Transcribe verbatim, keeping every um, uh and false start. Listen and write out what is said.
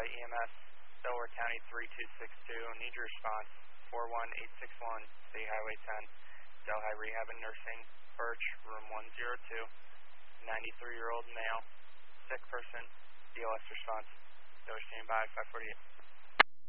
E M S, Delaware County three two six two. Need your response, four one eight six one, State Highway ten, Delhi Rehab and Nursing, Birch, room one zero two, ninety-three-year-old male, sick person, B L S response. Delaware standing by, five forty-eight.